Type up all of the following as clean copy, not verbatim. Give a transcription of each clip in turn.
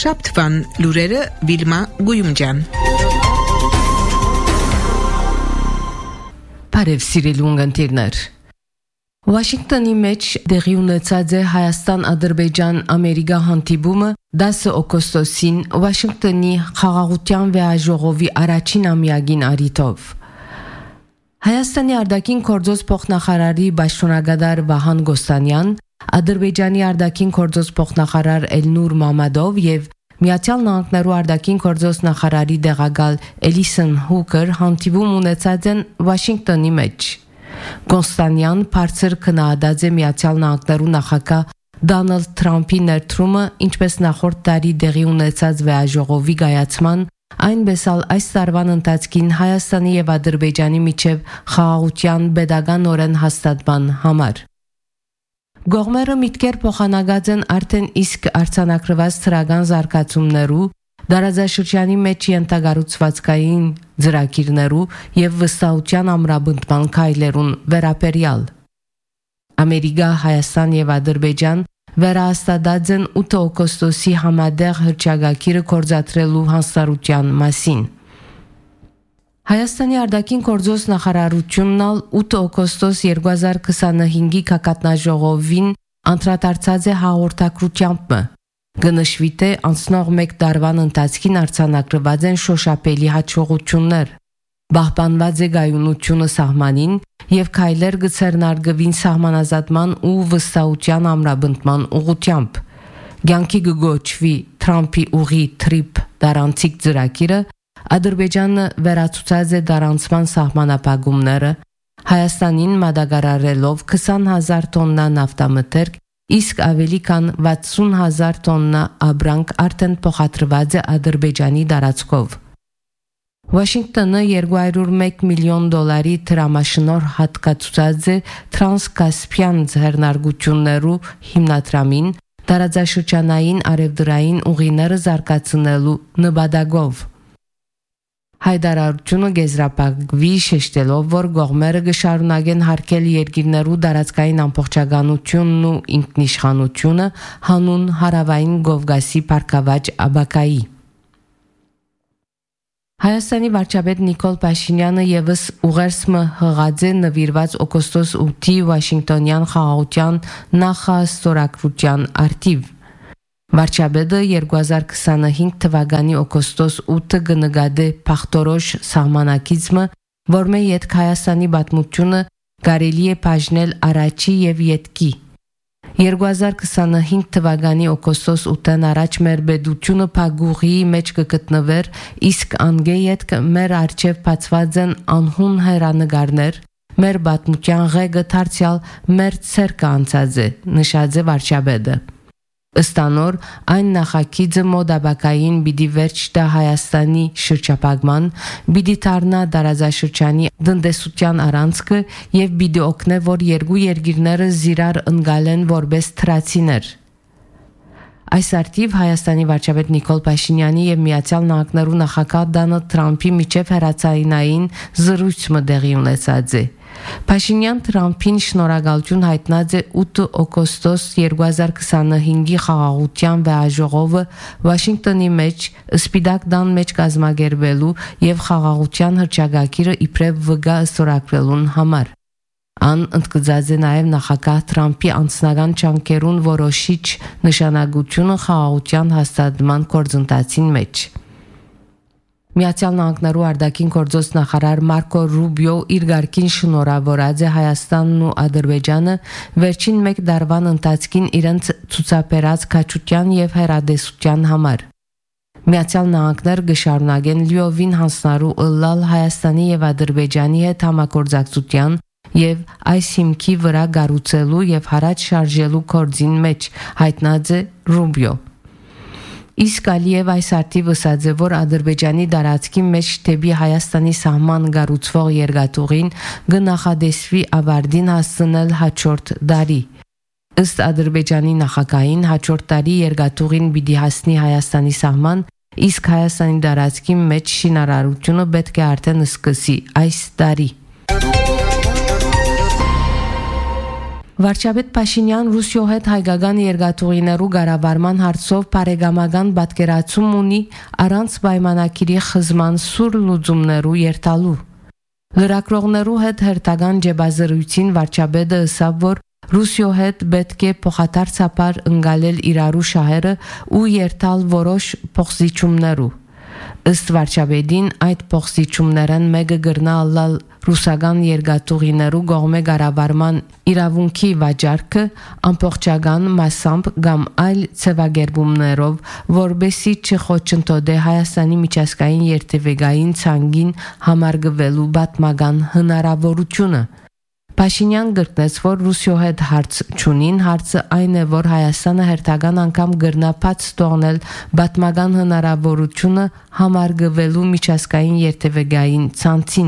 Երեքշաբթվան լուրերը Վիլմա Գույումջան։ Բարև սիրելի ունգընտիրներ։ Վաշինգտոնի մեջ դեղի ունեցած է Հայաստան-Ադրբեջան-Ամերիկա հանդիպումը 10 օգոստոսին Վաշինգտոնի խաղաղության վեաժողովի առաջին ամյակին առիթով։ Հայաստանի արտաքին գործոս փոխնախարարի պաշտոնագետար Վահան Գոստանյան, Ադրբեջանի արտաքին գործոս փոխնախարար Էլնուր Մամադով եւ Միացյալ Նահանգներու արտաքին գործոս նախարարի դեղակալ Էլիսոն Հուկեր հանդիպում ունեցած են Վաշինգտոնի մեջ։ Գոստանյան բարձր քննադատեց Միացյալ Նահանգներու նախագահ Դոնալդ Թրամփի ներդրումը, ինչպես նախորդ տարի դեղի ունեցած վեաժողովի գայացման, այնպես էլ այս տարվան ընթացքին Հայաստանի եւ Ադրբեջանի միջև խաղաղության pedagogan հաստատման համար։ Գողմերը միտքեր փոխանակած են արդեն իսկ արձանագրված ծրական զարգացումներու, դարաձաշրջանի մեջ ենթագառուցվածքային ծրագիրներու եւ վստահության ամրապնդման քայլերուն վերաբերյալ։ Ամերիկա, Հայաստան եւ Ադրբեջան վերահաստատած են 8 օգոստոսի համադեղ հռչակագիրը կորզատրելու հանձնարարության մասին։ Հայաստանի արտաքին գործոս նախարարությունն 8 օգոստոս 2025-ի կակատնաժողովին անդրադարձած է հաղորդակցությամբ։ Գնշվի թե անցնող մեկ տարվան ընթացքին արձանագրված են շոշափելի հաջողություններ։ Պահպանված է գայունությունը սահմանին եւ քայլեր գցերնարգվին սահմանազատման ու վստահության ամրապնդման ուղղությամբ։ Գյանքի գոչվի Թրամփի ուղի թրիփ դարանցիկ ծրագիրը Ադրբեջանը վերացուցած է դարանցման սահմանապահումները, Հայաստանին մատակարարելով 20,000 տոննա նավթամթերք, իսկ ավելի քան 60,000 տոննա աբրանք արդեն փոխադրված է Ադրբեջանի տարածքով։ Վաշինգտոնը $201 միլիոն դրամաշնոր հատկացուցած է Տրանսկասպիան ձեռնարկություններու հիմնադրամին տարածաշրջանային արևդրային ուղիները զարգացնելու նպատակով։ Հայտարարությունը գեզրափակվի շեշտելով, որ գողմերը կշարունակեն հարգել երկիրներու տարածքային ամբողջականությունն ու ինքնիշխանությունը հանուն հարավային Կովկասի բարգավաճ աբակայի։ Հայաստանի վարչապետ Նիկոլ Փաշինյանը եւս ուղերձը հղած է նվիրված օգոստոս 8-ի Վաշինգտոնյան խաղաղության նախաստորագրության արդիվ։ Վարչապետը 2025 թվականի օգոստոս 8-ը կնկատի փախտորոշ սահմանակիցը, որմե յետք Հայաստանի պատմությունը կարելի է բաժնել առաջի եւ յետքի։ 2025 թվականի օգոստոս 8-ն առաջ մեր բեդությունը փագուղի մեջ կգտնվեր, իսկ անգե յետք մեր արչեւ բացված են անհուն հերանեկարներ, մեր պատմության ղեկը դարձյալ մեր ցերկը անցած է, նշած է վարչապետը։ Ըստանոր այն նախագիծը մոդաբակային պիտի վերջ տա Հայաստանի շրջափակման, պիտի դառնա տարածաշրջանի տնտեսության առանցքը եւ պիտի օգնե, որ երկու երկիրները զիրար ընկալեն որպես թրացիներ։ Այս արդիվ Հայաստանի վարչապետ Նիկոլ Փաշինյանի եւ Միացյալ Նահանգներու նախագահ Դոնալդ Թրամփի միջև հեռացայինային զրույցը տեղի ունեցած է։ Փաշինյան Թրամփին շնորհակալություն հայտնած է 8 օգոստոս 2025-ի խաղաղության վեաժողովը Վաշինգտոնի մեջ Սպիտակ տան մեջ կազմակերպելու եւ խաղաղության հռչակագիրը իբրև վգա ստորագրելուն համար։ Ան ընդգծած է նաև նախագահ Թրամփի անձնական ջանքերուն որոշիչ նշանակությունը խաղաղության հաստատման գործընթացին մեջ։ Միացյալ Նահանգներու արտաքին գործոս նախարար Մարկո Ռուբիո իր ղարքին շնորհավորած է Հայաստանն ու Ադրբեջանը վերջին մեկ տարվան ընթացքին իրենց ցուցաբերած քաջության եւ հերադեսության համար։ Միացյալ Նահանգներ կշարունակեն լիովին հանձնարարու ըլլալ Հայաստանի եւ Ադրբեջանի հետ համագործակցության եւ այս հիմքի վրա գառուցելու եւ հարաճ շարժելու գործին մեջ, հայտնած է Ռուբիո։ Իսկ Ալիև այս արդիվ ըսած է, որ Ադրբեջանի տարածքի մեջ դեպի Հայաստանի սահման գառուցվող երկաթուղին կնախադեсվի ավարտին հասցնել հաջորդ տարի։ Ըստ Ադրբեջանի նախագահին հաջորդ տարի երկաթուղին պիտի հասնի Հայաստանի սահման, իսկ Հայաստանի տարածքի մեջ շինարարությունը պետք է արդեն սկսի այս տարի։ Վարչապետ Փաշինյան Ռուսիո հետ հայկական երկաթուղիներու ղարավարման հարցով բարեկամական պատկերացում ունի առանց պայմանակիրի խզման սուր լուծումներու երթալու։ Լրագրողներու հետ հերթական ջեբազրույցին վարչապետը ըսավ, որ Ռուսիո հետ պետք է փոխադարձաբար ընկալել իրարու շահերը ու երթալ որոշ փոխզիջումներու։ Ըստ վարչապետին այդ փոխզիջումներն մեկը գրնա ալալ ռուսական երկաթուղիներու կողմէ ղարավարման իրավունքի վաճառքը ամբողջական մասամբ կամ այլ ցավագերբումներով, որբեսի չխոչընդոտե Հայաստանի միջազգային երթևեկային ցանկին համարգվելու պատմական հնարավորությունը։ Փաշինյան գրկնեց, որ Ռուսիո հետ հարց չունին, հարցը այն է, որ Հայաստանը հերթական անգամ գրնապած տողնել պատմական հնարավորությունը համարգվելու միջազգային երթևեկային ցանցին։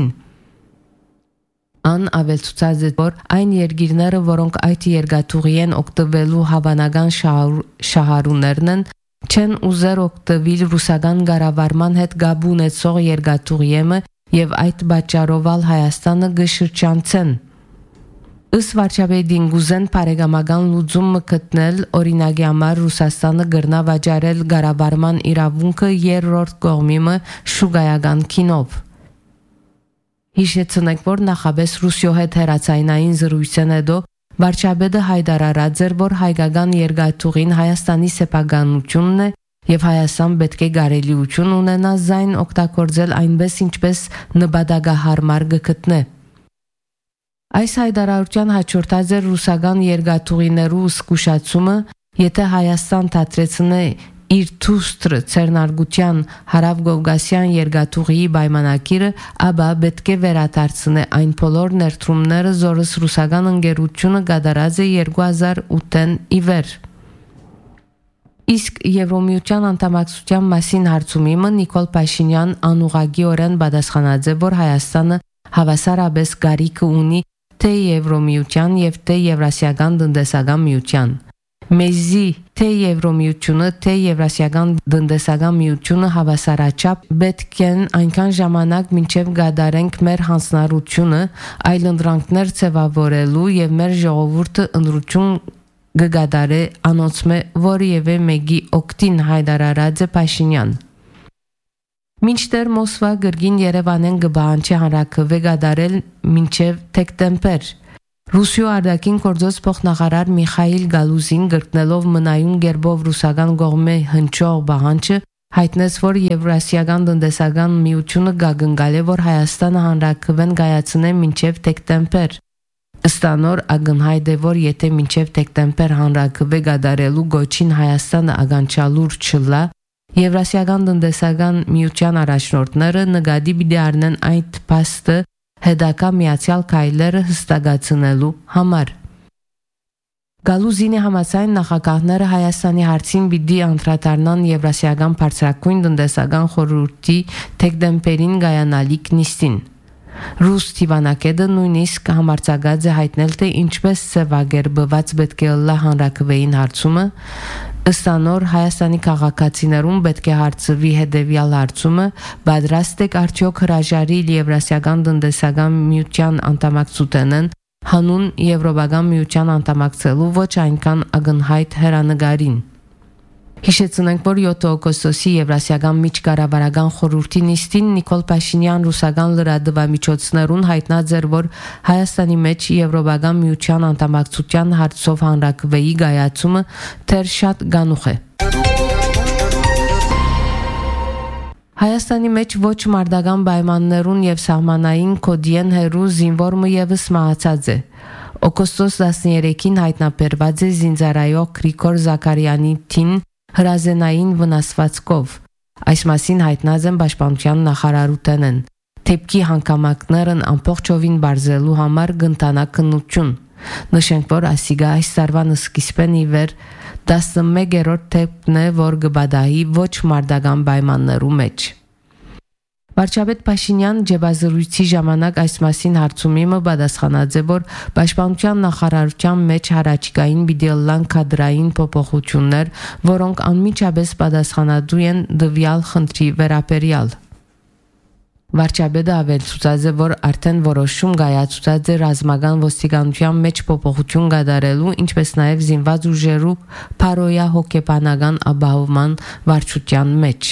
Ան ավելցուցած է, որ այն երկիրները, որոնք այդ երկաթուղի են օգտվելու հավանական շահառուներն են, չեն ուզեր օգտվել ռուսական ղարավարման հետ գաբ ունեցող երկաթուղիեմը եւ այդ պատճառով Հայաստանը գշրջանցեն։ Ըստ վարչապետին գուզեն բարեկամական լուծում գտնել օրինակի համար Ռուսաստանը գրնա վաճառել ղարավարման իրավունքը երրորդ կողմի շուկայական քինով։ Հիշեցնենք, որ նախաբես Ռուսիո հետ հերացայնային զրույցն հետո վարչապետը հայտարարած էր, որ հայկական երկաթուղին Հայաստանի սեփականությունն է եւ Հայաստան պետք է գարելիություն ունենա զայն օգտագործել այնպես ինչպես նպատակահարմար գտնե։ Այս հայտարարության հաջորդած էր ռուսական երկաթուղիներու զգուշացումը, եթե Հայաստան դադրեցնե իր թուստրը ցերնարգության հարավկովկասյան երկաթուղիի պայմանակիրը, ապա պետք է վերադարձնե այն բոլոր ներդրումները, որոնց ռուսական ընկերությունը կատարած է 2008-ին ի վեր։ Իսկ Եվրոմիության անդամակցության մասին հարցումիմը Նիկոլ Փաշինյան անուղղակիորեն պատասխանած է, որ Հայաստանը հավասարապես կարիք ունի թե Եվրոմիության եւ թե Եվրասիական տնտեսական միության։ Մեզի թե Եվրոմիությունը, թե Եվրասիական տնտեսական միությունը հավասարաչափ պետք են այնքան ժամանակ մինչև գադարենք մեր հանձնառությունը այլ ընդրանքներ ձևավորելու եւ մեր ժողովուրդը ընդրություն գդարե անոնցմե որևէ մեկի օկտին հայտարարած է Փաշինյան։ Մինչդեռ Մոսկվա գրգին Երևանեն գբանչի հանրակրվե գադարել մինչև դեկտեմբեր։ Ռուսիո արտաքին գործոս փոխնախարար Միխայիլ Գալուզին գրկնելով մնայուն գերբով ռուսական կողմէ հնչող բանջը հայտնեց, որ Եվրասիական տնտեսական միությունը գագնգալ է, որ Հայաստանը հանրակրվեն գայացնե մինչև դեկտեմբեր։ Ըստանոր ագնհայտ է, որ եթե մինչև դեկտեմբեր հանրակրվե գադարելու գոչին Հայաստանը ագանչալուր չլա, Եվրասիական տնտեսական միության առաջնորդները նկատի պիտի առնեն այդ փաստը հետագա միացյալ քայլերը հստակացնելու համար։ Գալուզինի համաձայն նախագահները Հայաստանի հարցին պիտի անդրադառնան Եվրասիական բարձրագույն տնտեսական խորհրդի դեկտեմբերին գայանալիք նիստին։ Ռուս դիվանագետը նույնիսկ համարձակած է հայտնել, թե ինչպես սևագերբված պետք է լա հանրակրվեին հարցումը։ Ըստանոր Հայաստանի քաղաքացիներուն պետք է հարցվի հետևյալ հարցումը. պատրաստ եք արդյոք հրաժարիլ Եվրասիական տնտեսական միության անդամակցութենեն հանուն Եվրոպական միության անդամակցելու ոչ այնքան ակնհայտ հեռանկարին։ Հիշեցնենք, որ 7 օգոստոսի Եվրասիական միջկառավարական խորհրդի նիստին Նիկոլ Փաշինյան ռուսական լրատվամիջոցներուն հայտնած էր, որ Հայաստանի մեջ Եվրոպական միության անդամակցության հարցով հանրակրվեի գայացումը դեռ շատ գանուխ է։ Հայաստանի մեջ ոչ մարտական պայմաններուն եւ սահմանային կոդիեն հերու զինվորը եւս մահացած է։ Օգոստոս 13-ին հայտնաբերված է զինծառայող Գրիգոր Զաքարյանի թին հրազենային վնասվածքով։ Այս մասին հայտնած են Պաշտպանության նախարարութենեն։ Թեփքի հանգամանքներն ամբողջովին բարձելու համար կընտանա քննություն։ Նշենք, որ ասիգա այս տարվան սկիզբեն ի վեր 11-րդ թեփքն է, որ կբադահի ոչ մարտական պայմաններու մեջ։ Վարչապետ Փաշինյան ջեբազրույցի ժամանակ այս մասին հարցումիմը պատասխանած է, որ Պաշտպանության նախարարության մեջ հարաճկային բիդելլան կադրային փոփոխություններ, որոնք անմիջապես պատասխանատու են դվյալ խնդրի վերաբերյալ։ Վարչապետը ավելցուցած է, որ արդեն որոշում կայացուցած է ռազմական ոստիկանության մեջ փոփոխություն կատարելու, ինչպես նաև զինված ուժերու փարոյա հոգեբանական ապահովման վարչության մեջ։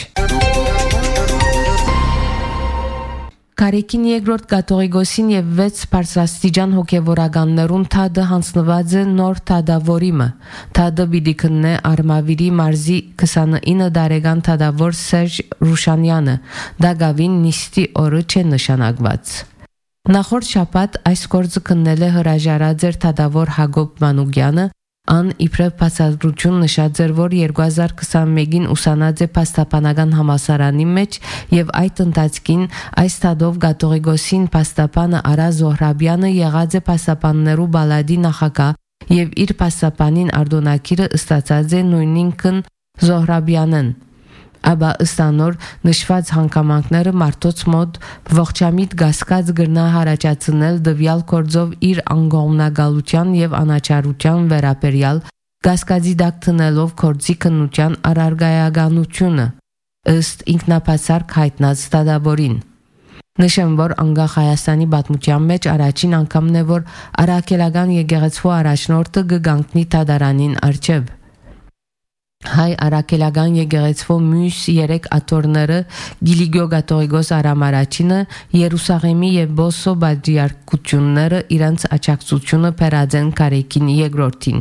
Կարեկին երկրորդ կաթողիկոսին եւ 6 բարձրաստիճան հոգեվորականներուն թադը հանձնված է նոր թադավորիմը։ Թադը պիտի քննե Արմավիրի մարզի 29 տարեկան թադավոր Սերժ Ռուշանյանը։ Դա գավին նիստի օրը չէ նշանակված։ Նախորդ շաբաթ այս գործը քննել է հրաժարած էր թադավոր Հակոբ Մանուկյանը, ան իբրև բացատրություն նշած էր, որ 2021-ին ուսանած է փաստաբանական համալսարանի մեջ եւ այդ ընթացքին այս թադով կաթողիկոսին փաստաբանը Արա Զոհրաբյանը եղած է փաստաբաններու բալադի նախագահ եւ իր փաստաբանին արտոնակիրը ստացած է նույնինքն Զոհրաբյանն։ Աբա ըստանոր նշված հանգամանքները մարդոց մոտ ողջամիտ գասկած գրնա հարաճացնել դվյալ գործով իր անգողմնագալության եւ անաչարության վերաբերյալ գասկածի դակ տնելով գործի քննության առարգայականությունը ըստ ինքնապատասխան հայտնած ստադավորին։ Նշեմ, որ անգախ Հայաստանի պատմության մեջ առաջին անգամն է, որ արաքելական եկեղեցու առաջնորդը կգանքնի թադարանին առջև։ Հայ արաքելական եկեղեցու մյուս 3 աթոռները Գիլիգիո կաթողիկոս Արամ Արաչինը, Երուսաղեմի եւ Բոսո բադրիարքությունները իրանց աջակցությունը բերած են Կարեկին երկրորդին։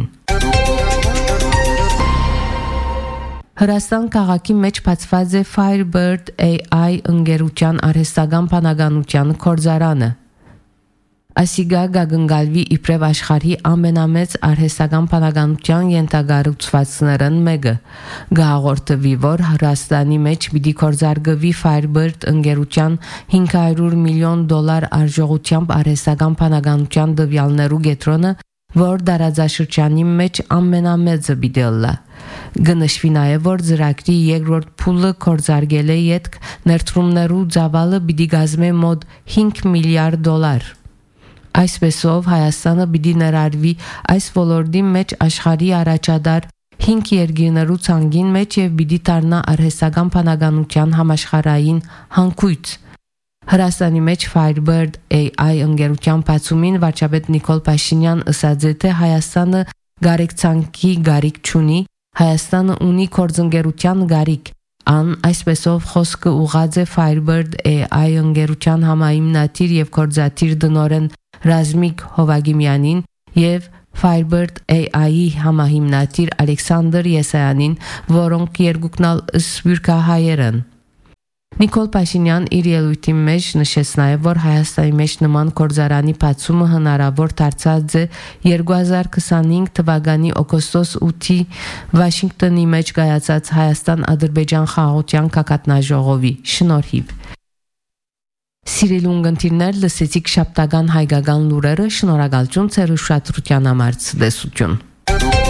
Հրաստան քաղաքի մեջ բացված է Firebird AI ընկերության արհեստական բանականության գործարանը։ Ասիգա գագնգալվի իբրև աշխարհի ամենամեծ արհեստական բանականության ենթակառուցվածքներն մեկը։ Գահորդվի, որ Հրաստանի մեջ պիտի կորզարգվի Firebird ընկերության $500 միլիոն արժողությամբ արհեստական բանականության դվյալներու կետրոնը, որ դարաձաշրջանի մեջ ամենամեծը պիտի լա։ Գնշվի նաև, որ ծրագրի երկրորդ փուլը կորզարգել է յետք ներդրումներու ծավալը պիտի կազմի մոտ $5 միլիարդ։ Այսպեսով Հայաստանը պիտի ներառվի այս ոլորտի մեջ աշխարհի առաջադար 5 երկրներու ցանկին մեջ եւ պիտի դառնա արհեստական բանականության համաշխարհային հանգույց։ Հրաստանի մեջ Firebird AI ընկերության բացումին վարչապետ Նիկոլ Փաշինյան ասաց, թե Հայաստանը գարեկցանքի գարիք չունի, Հայաստանը ունի գործընկերության գարիք։ Ան այսպեսով խոսքը ուղղած է Firebird AI ընկերության համահիմնադիր եւ գործադիր դնորեն Ռազմիկ Հովագիմյանին եւ Firebird AI-ի համահիմնադիր Ալեքսանդր Եսայանին, որոնք երկուքնալ սփյուռքահայեր են։ Նիկոլ Փաշինյան իր ելույթի մեջ նշեց նաև, որ Հայաստանի մեջ նման գործարանի բացումը հնարավոր դարձած է 2025 թվականի օգոստոս 8-ի Վաշինգտոնի մեջ կայացած Հայաստան-Ադրբեջան խաղաղության կակատնաժողովի շնորհիվ։ Սիրելի ունգընտիրներ, լսեցիք շաբթական հայկական լուրերը, շնորհակալություն ձեր ուշադրության համար, ցտեսություն։